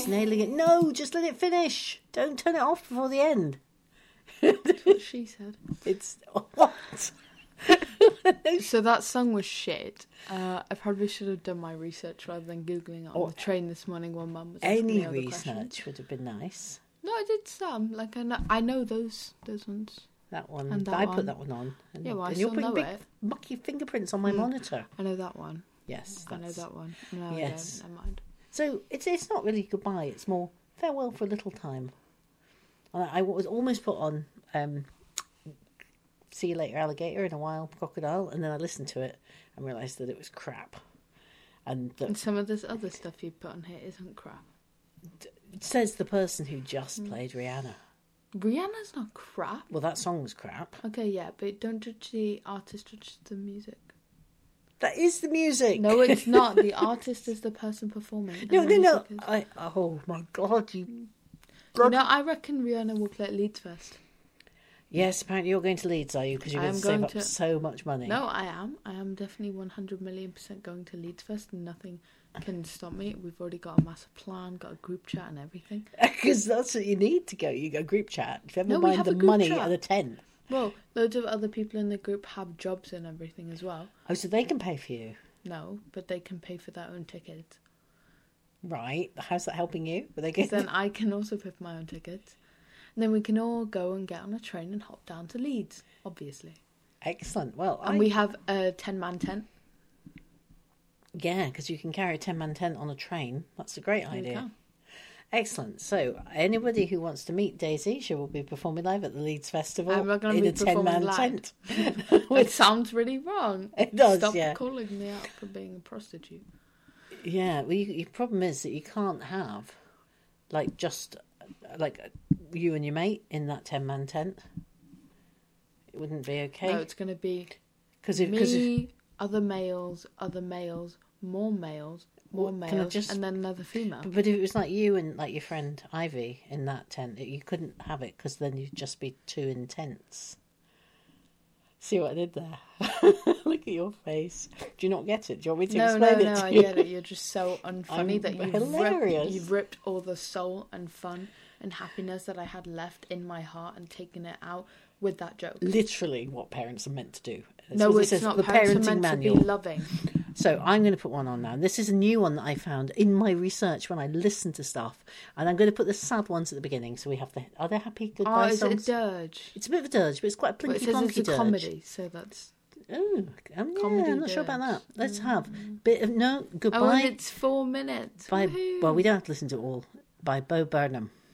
just nailing it. No, just let it finish. Don't turn it off before the end. That's what she said. It's what? So that song was shit. I probably should have done my research rather than Googling it on the train this morning while Mum was asking me Any all the research questions. would have been nice. No, I did some. Like, I know those ones. That one. And that I one. put that one on. And, Yeah, well, I and you're still putting know big it. mucky fingerprints on my monitor. I know that one. Yes, I know that one. No, Yes. I don't. Never mind. So it's not really goodbye. It's more farewell for a little time. And I was almost put on See You Later Alligator in a while, Crocodile, and then I listened to it and realised that it was crap. And And some of this other stuff you put on here isn't crap. it says the person who just played Rihanna. Rihanna's not crap. Well, that song was crap. Okay, yeah, but don't judge the artist, judge the music. That is the music. No, it's not. The artist is the person performing. and No. the music is- Oh my God, You know, I reckon Rihanna will play at Leeds Fest. Yes, apparently you're going to Leeds, are you? Because you're I going am to save going up to- so much money. No, I am. I am definitely 100,000,000% going to Leeds Fest, and nothing can stop me. We've already got a massive plan, got a group chat and everything. Because that's what you need to go. You go group chat. Never No, we mind have the a group money chat. and the tent. Well, loads of other people in the group have jobs and everything as well. Oh, so they can pay for you. No, but they can pay for their own tickets. Right. How's that helping you? Were they Because getting... then I can also pay for my own tickets. And then we can all go and get on a train and hop down to Leeds, obviously. Excellent. Well, And we have a 10-man tent. Yeah, because you can carry a 10-man tent on a train. That's a great You idea. can. Excellent. So, anybody who wants to meet Daisy, she will be performing live at the Leeds Festival I'm not gonna in be a 10-man performing live. tent. It sounds really wrong. It does, Stop yeah. calling me out for being a prostitute. Yeah, well, your problem is that you can't have, just you and your mate in that 10-man tent. It wouldn't be okay. No, it's going to be Because me, other males, more males, more Well, can I males, just- and then another female. But if it was like you and your friend Ivy in that tent, you couldn't have it because then you'd just be too intense. See what I did there? Look at your face. Do you not get it? Do you want me to No, explain it to I you? get it. You're just so unfunny I'm that hilarious. you've ripped all the soul and fun and happiness that I had left in my heart and taken it out with that joke. Literally what parents are meant to do. That's No, what it it's says, not. the Parents parenting are meant manual. to be loving. So I'm going to put one on now. This is a new one that I found in my research when I listened to stuff. And I'm going to put the sad ones at the beginning. So we have the... Are there happy Oh, goodbye is it a songs? dirge? It's a bit of a dirge, but it's quite a But it plinky says plonky it's a dirge. comedy, so that's... Oh, yeah, Comedy I'm not sure about that. dirge. Let's have bit of... No, Oh, goodbye. and it's 4 minutes. By, Woohoo. well, we don't have to listen to it all. By Bo Burnham.